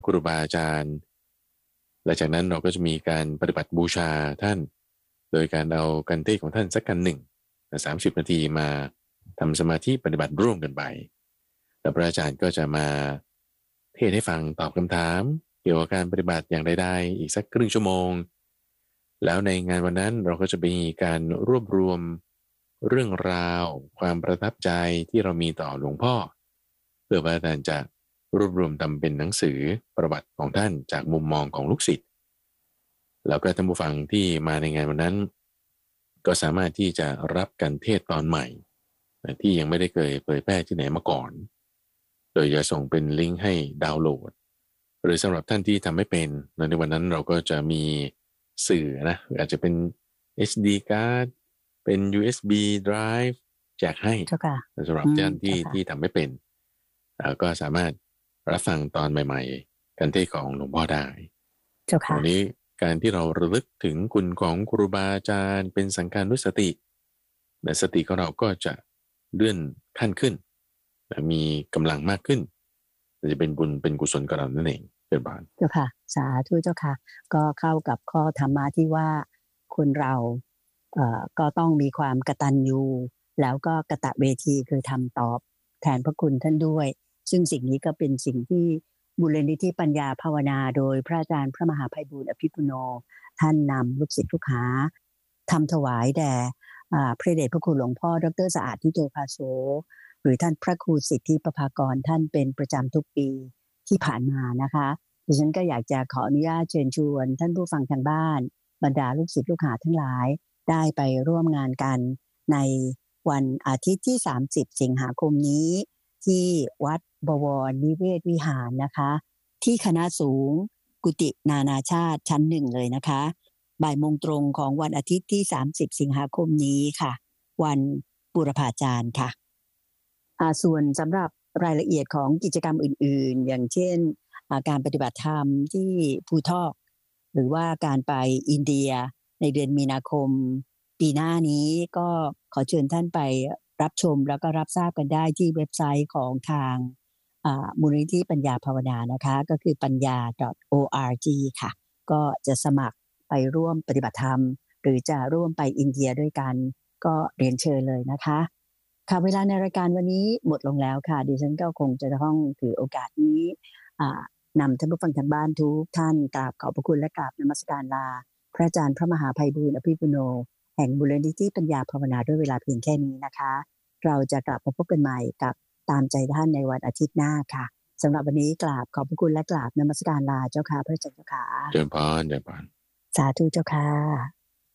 ครูบาอาจารย์และจากนั้นเราก็จะมีการปฏิบัติบูชาท่านโดยการเอากันเทศของท่านสักกันหนึ่ง30 นาทีมาทำสมาธิปฏิบัติร่วมกันไปแล้วพระอาจารย์ก็จะมาเทศให้ฟังตอบคำถามเกี่ยวกับการปฏิบัติอย่างใดๆอีกสักครึ่งชั่วโมงแล้วในงานวันนั้นเราก็จะมีการรวบรวมเรื่องราวความประทับใจที่เรามีต่อหลวงพ่อเพื่อพระอาจารย์จะรวบรวมทำเป็นหนังสือประวัติของท่านจากมุมมองของลูกศิษย์แล้วก็ท่านผู้ฟังที่มาในงานวันนั้นก็สามารถที่จะรับการเทศตอนใหม่ที่ยังไม่ได้เคยเผยแพร่ที่ไหนมาก่อนโดยจะส่งเป็นลิงก์ให้ดาวน์โหลดหรือสำหรับท่านที่ทำไม่เป็นในวันนั้นเราก็จะมีสื่อนะอาจจะเป็น SD card เป็น USB drive แจกให้สำหรับท่านที่ทำไม่เป็นก็สามารถรับฟังตอนใหม่ๆการเทศของหลวงพ่อได้วันนี้การที่เราระลึกถึงคุณของครูบาอาจารย์เป็นสังฆานุสติแต่สติของเราก็จะเลื่อนขั้นขึ้นมีกำลังมากขึ้นจะเป็นบุญเป็นกุศลกับเรานั่นเองเป็นบานเจ้าค่ะสาธุเจ้าค่ะก็เข้ากับข้อธรรมะที่ว่าคนเราก็ต้องมีความกตัญญูแล้วก็กตเวทีคือทำตอบแทนพระคุณท่านด้วยซึ่งสิ่งนี้ก็เป็นสิ่งที่มูลนิธิปัญญาภาวนาโดยพระอาจารย์พระมหาไพบูลย์อภิปุโนท่านนำลูกศิษย์ลูกหาทำถวายแด่พระเดชพระคุณหลวงพ่อดร.สะอาดทิโตภาโสหรือท่านพระครูสิทธิประภากรท่านเป็นประจำทุกปีที่ผ่านมานะคะดิฉันก็อยากจะขออนุญาตเชิญชวนท่านผู้ฟังทางบ้านบรรดาลูกศิษย์ลูกหาทั้งหลายได้ไปร่วมงานกันในวันอาทิตย์ที่30 สิงหาคมนี้ที่วัดบวรนิเวศวิหารนะคะที่คณะสูงกุฏินานาชาติชั้น1เลยนะคะบ่ายโมงตรงของวันอาทิตย์ที่30 สิงหาคมนี้ค่ะวันบูรพาจารย์ค่ะส่วนสำหรับรายละเอียดของกิจกรรมอื่นๆอย่างเช่นการปฏิบัติธรรมที่ภูทอกหรือว่าการไปอินเดียในเดือนมีนาคมปีหน้านี้ก็ขอเชิญท่านไปรับชมแล้วก็รับทราบกันได้ที่เว็บไซต์ของทางมูลนิธิปัญญาภาวนานะคะก็คือปัญญา .org ค่ะก็จะสมัครไปร่วมปฏิบัติธรรมหรือจะร่วมไปอินเดียด้วยกันก็เรียนเชิญเลยนะคะค่ะเวลาในรายการวันนี้หมดลงแล้วค่ะดิฉันก็คงจะต้องถือโอกาสนี้นำท่านผู้ฟังทางบ้านทุกท่านกราบขอบพระคุณและกราบนมัสการลาพระอาจารย์พระมหาไพบูลย์อภิปุโนแห่งมูลนิธิปัญญาภาวนาด้วยเวลาเพียงแค่นี้นะคะเราจะกลับมาพบกันใหม่กับตามใจท่านในวันอาทิตย์หน้าค่ะสำหรับวันนี้กราบขอบพระคุณและกราบนมัสการลาเจ้าค่ะพระอาจารย์เจ้าค่ะเจริญพรเจริญพรสาธุเจ้าค่ะ